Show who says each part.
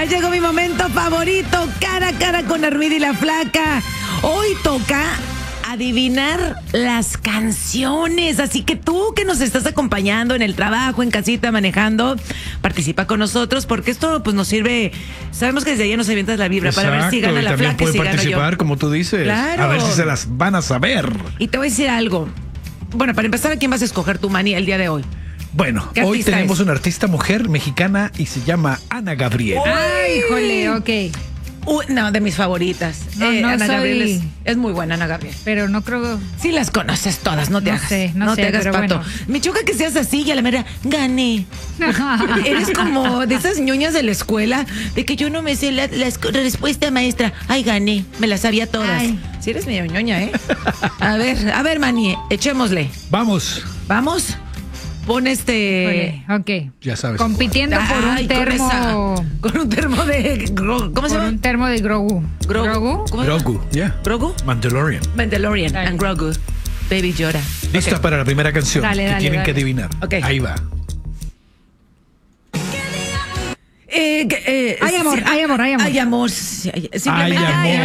Speaker 1: Ya llegó mi momento favorito, cara a cara con Armida y la Flaca. Hoy toca adivinar las canciones, así que tú que nos estás acompañando en el trabajo, en casita, manejando, participa con nosotros porque esto pues nos sirve. Sabemos que desde allá nos avientas la vibra. Exacto, para ver si gana la Flaca y
Speaker 2: puede
Speaker 1: si gano yo.
Speaker 2: participar, como tú dices.
Speaker 1: Claro.
Speaker 2: A ver si se las van a saber.
Speaker 1: Y te voy a decir algo. Bueno, para empezar, ¿a quién vas a escoger tu Manny el día de hoy?
Speaker 2: Bueno, hoy tenemos una artista mujer mexicana y se llama Ana Gabriel.
Speaker 3: Ay, híjole, ok.
Speaker 1: No, de mis favoritas.
Speaker 3: No
Speaker 1: Ana
Speaker 3: soy...
Speaker 1: Gabriel es muy buena, Ana Gabriel.
Speaker 3: Pero no creo...
Speaker 1: Sí las conoces todas, no te hagas.
Speaker 3: No sé,
Speaker 1: te hagas,
Speaker 3: pero
Speaker 1: pato.
Speaker 3: bueno.
Speaker 1: Me choca que seas así y a la mera, gané. Eres como de esas ñoñas de la escuela, de que yo no me sé la respuesta, maestra. Ay, gané, me las sabía todas.
Speaker 3: Ay.
Speaker 1: Sí eres medio ñoña, ¿eh? A ver, Manny, echémosle.
Speaker 2: Vamos.
Speaker 1: ¿Vamos? Pon
Speaker 3: Ok.
Speaker 2: Ya sabes.
Speaker 3: Compitiendo por un termo...
Speaker 1: Con un termo de... ¿Cómo se llama?
Speaker 3: un termo de Grogu.
Speaker 1: ¿Grogu? ¿Cómo se llama?
Speaker 2: Grogu, ya.
Speaker 1: ¿Grogu?
Speaker 2: Mandalorian.
Speaker 1: Mandalorian
Speaker 3: Dale.
Speaker 1: and Grogu. Baby Yoda.
Speaker 2: Lista para la primera canción
Speaker 3: Dale,
Speaker 2: que
Speaker 3: dale,
Speaker 2: tienen
Speaker 3: dale.
Speaker 2: que adivinar.
Speaker 1: Ok.
Speaker 2: Ahí va.
Speaker 3: Hay amor, hay amor, hay amor.
Speaker 1: Hay amor. Simplemente
Speaker 2: Hay amor.